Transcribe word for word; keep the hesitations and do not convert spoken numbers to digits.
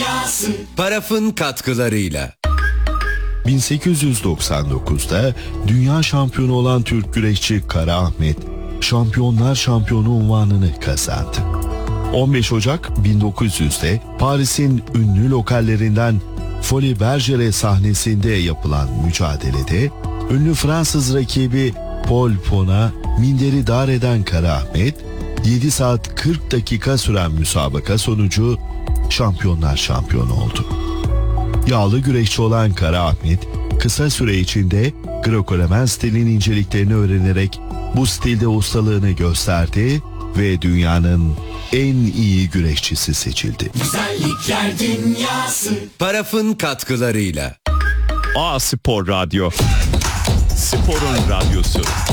Dünyası Paraf'ın katkılarıyla. bin sekiz yüz doksan dokuzda dünya şampiyonu olan Türk güreşçi Kara Ahmet, Şampiyonlar Şampiyonu unvanını kazandı. on beş Ocak bin dokuz yüzde Paris'in ünlü lokallerinden Folie Bergère sahnesinde yapılan mücadelede ünlü Fransız rakibi Paul Pon'a minderi dar eden Kara Ahmet, yedi saat kırk dakika süren müsabaka sonucu Şampiyonlar Şampiyonu oldu. Yağlı güreşçi olan Kara Ahmet, kısa süre içinde Greco-Romen stilinin inceliklerini öğrenerek bu stilde ustalığını gösterdi ve dünyanın en iyi güreşçisi seçildi. Güzellikler Dünyası Paraf'ın katkılarıyla. A Spor Radyo. Sporun radyosu.